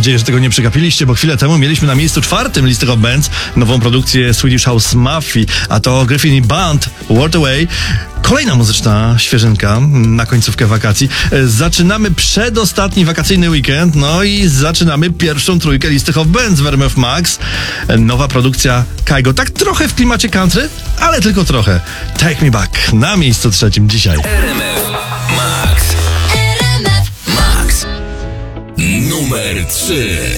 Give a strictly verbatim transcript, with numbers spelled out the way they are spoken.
nadzieję, że tego nie przegapiliście, bo chwilę temu mieliśmy na miejscu czwartym listy Hot Bands nową produkcję Swedish House Mafia, a to Gryffin i Band, World Away. Kolejna muzyczna świeżynka na końcówkę wakacji. Zaczynamy przedostatni wakacyjny weekend, no i zaczynamy pierwszą trójkę listy Hot Bands w R M F Max. Nowa produkcja Kygo, tak trochę w klimacie country, ale tylko trochę. Take Me Back na miejscu trzecim dzisiaj. R M F Max. R M F Max. Numer trzy.